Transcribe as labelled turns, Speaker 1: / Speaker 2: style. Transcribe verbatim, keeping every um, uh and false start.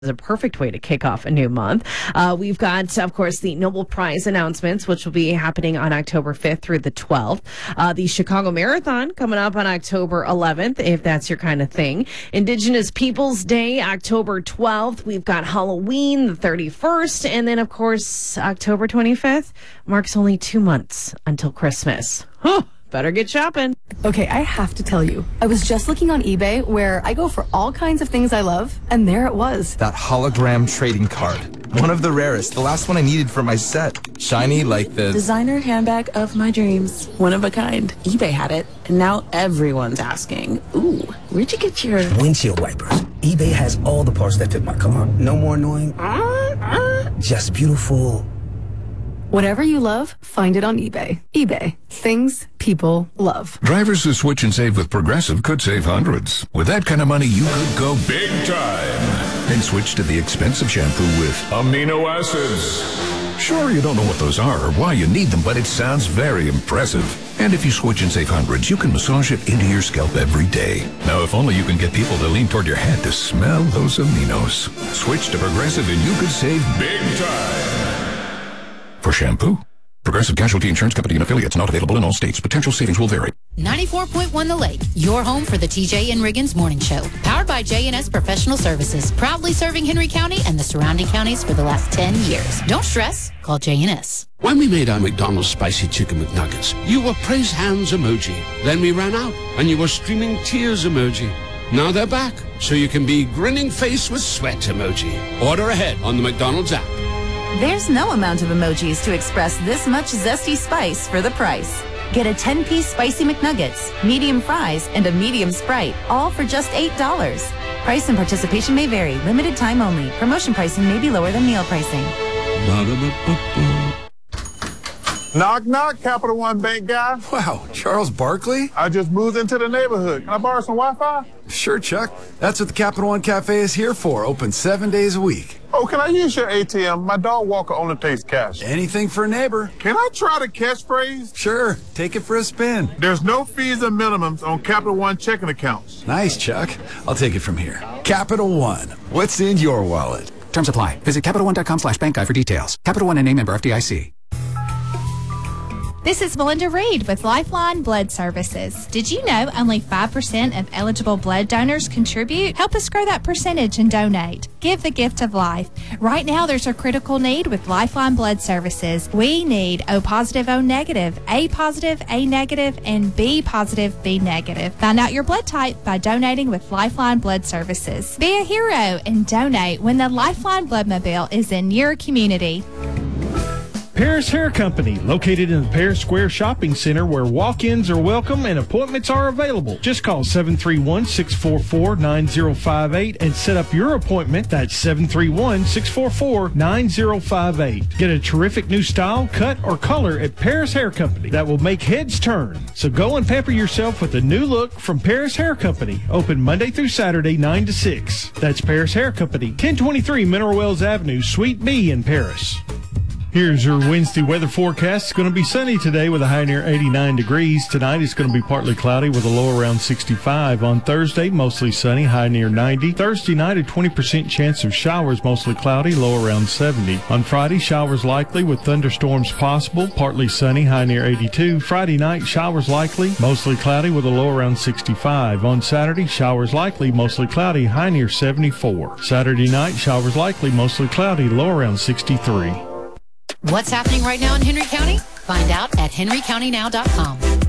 Speaker 1: is a perfect way to kick off a new month. Uh, we've got, of course, the Nobel Prize announcements, which will be happening on October fifth through the twelfth. Uh, the Chicago Marathon coming up on October eleventh, if that's your kind of thing. Indigenous Peoples Day, October twelfth. We've got Halloween, the thirty-first. And then, of course, October twenty-fifth marks only two months until Christmas. Huh. Better get shopping.
Speaker 2: Okay, I have to tell you, I was just looking on eBay where I go for all kinds of things I love, and there it was.
Speaker 3: That hologram trading card. One of the rarest. The last one I needed for my set. Shiny like the...
Speaker 4: designer handbag of my dreams. One of a kind. eBay had it, and now everyone's asking, ooh, where'd you get your...
Speaker 5: windshield wipers. eBay has all the parts that fit my car. No more annoying... just beautiful...
Speaker 2: Whatever you love, find it on eBay. eBay. Things people love.
Speaker 6: Drivers who switch and save with Progressive could save hundreds. With that kind of money, you could go big time and switch to the expensive shampoo with amino acids. Sure, you don't know what those are or why you need them, but it sounds very impressive. And if you switch and save hundreds, you can massage it into your scalp every day. Now, if only you can get people to lean toward your head to smell those aminos. Switch to Progressive and you could save big time. For shampoo, Progressive Casualty Insurance Company and affiliates, not available in all states. Potential savings will vary.
Speaker 7: ninety-four point one The Lake, your home for the T J and Riggins Morning Show. Powered by J and S Professional Services. Proudly serving Henry County and the surrounding counties for the last ten years. Don't stress. Call J and S.
Speaker 8: When we made our McDonald's Spicy Chicken McNuggets, you were praise hands emoji. Then we ran out, and you were streaming tears emoji. Now they're back, so you can be grinning face with sweat emoji. Order ahead on the McDonald's app.
Speaker 9: There's no amount of emojis to express this much zesty spice for the price. Get a ten-piece Spicy McNuggets, medium fries, and a medium Sprite, all for just eight dollars. Price and participation may vary. Limited time only. Promotion pricing may be lower than meal pricing.
Speaker 10: Knock, knock, Capital One Bank guy.
Speaker 11: Wow, Charles Barkley?
Speaker 10: I just moved into the neighborhood. Can I borrow some Wi-Fi?
Speaker 11: Sure, Chuck. That's what the Capital One Cafe is here for. Open seven days a week.
Speaker 10: Oh, can I use your A T M? My dog walker only takes cash.
Speaker 11: Anything for a neighbor.
Speaker 10: Can I try the catchphrase?
Speaker 11: Sure. Take it for a spin.
Speaker 10: There's no fees and minimums on Capital One checking accounts.
Speaker 11: Nice, Chuck. I'll take it from here. Capital One. What's in your wallet?
Speaker 12: Terms apply. Visit Capital One dot com slash bank guide for details. Capital One and name member F D I C.
Speaker 13: This is Melinda Reed with Lifeline Blood Services. Did you know only five percent of eligible blood donors contribute? Help us grow that percentage and donate. Give the gift of life. Right now, there's a critical need with Lifeline Blood Services. We need O positive, O negative, A positive, A negative, and B positive, B negative. Find out your blood type by donating with Lifeline Blood Services. Be a hero and donate when the Lifeline Bloodmobile is in your community.
Speaker 14: Paris Hair Company, located in the Paris Square Shopping Center where walk-ins are welcome and appointments are available. Just call seven three one, six four four, nine zero five eight and set up your appointment. That's seven three one, six four four, nine zero five eight. Get a terrific new style, cut, or color at Paris Hair Company that will make heads turn. So go and pepper yourself with a new look from Paris Hair Company. Open Monday through Saturday, nine to six. That's Paris Hair Company, ten twenty-three Mineral Wells Avenue, Suite B in Paris. Here's your Wednesday weather forecast. It's going to be sunny today with a high near eighty-nine degrees. Tonight it's going to be partly cloudy with a low around sixty-five. On Thursday, mostly sunny, high near ninety. Thursday night, a twenty percent chance of showers, mostly cloudy, low around seventy. On Friday, showers likely with thunderstorms possible, partly sunny, high near eighty-two. Friday night, showers likely, mostly cloudy with a low around sixty-five. On Saturday, showers likely, mostly cloudy, high near seventy-four. Saturday night, showers likely, mostly cloudy, low around sixty-three.
Speaker 7: What's happening right now in Henry County? Find out at henry county now dot com.